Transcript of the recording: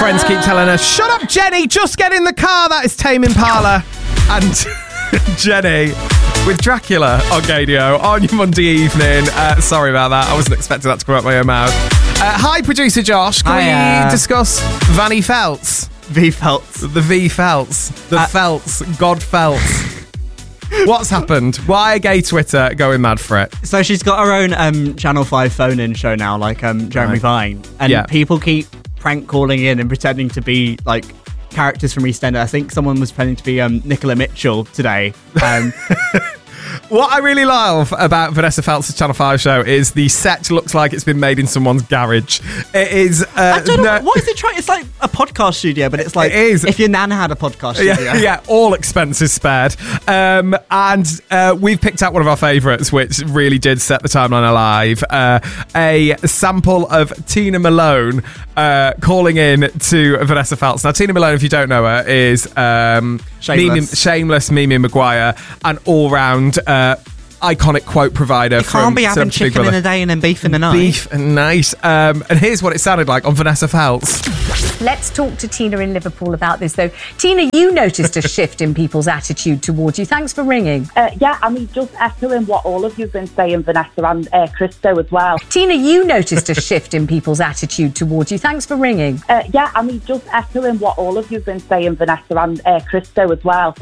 friends keep telling her, shut up, Jenny, just get in the car. That is Tame Impala and Jenny with Dracula on Gadio on your Monday evening. Sorry about that. I wasn't expecting that to come out my own mouth. Hi, producer Josh. Can we discuss Vanny Feltz? V Feltz. The V Feltz. The Feltz. God Feltz. What's happened? Why are gay Twitter going mad for it? So she's got her own Channel 5 phone-in show now, like Jeremy Vine. And people keep prank calling in and pretending to be, like, characters from EastEnders. I think someone was pretending to be Nicola Mitchell today. What I really love about Vanessa Feltz's Channel 5 show is the set looks like it's been made in someone's garage. It is... I don't know. What is it trying... It's like a podcast studio, but it's like... It is. If your nan had a podcast studio. Yeah, all expenses spared. And we've picked out one of our favourites, which really did set the timeline alive. A sample of Tina Malone calling in to Vanessa Feltz. Now, Tina Malone, if you don't know her, is Shameless, Mimi Maguire, an all-round iconic quote provider. You can't be having chicken in the day and then beef in the night. Beef and nice. And here's what it sounded like on Vanessa Feltz. Let's talk to Tina in Liverpool about this, though. Tina, you noticed a shift in people's attitude towards you. Thanks for ringing. Just echoing what all of you've been saying, Vanessa, and Christo as well. Tina, you noticed a shift in people's attitude towards you. Thanks for ringing. Just echoing what all of you've been saying, Vanessa, and Christo as well.